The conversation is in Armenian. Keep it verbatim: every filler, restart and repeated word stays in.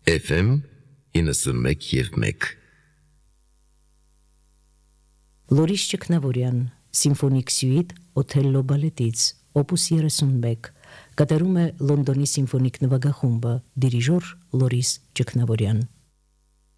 Էֆ Էմ իննսունմեկ և մեկ Լորիս Ճգնավորյան, Սիմֆոնիկ սյուիտ Օթելլո բալետից, օպուս երեսունմեկ, կատարում է Լոնդոնի սիմֆոնիկ նվագախումբը, դիրիժոր Լորիս Ճգնավորյան։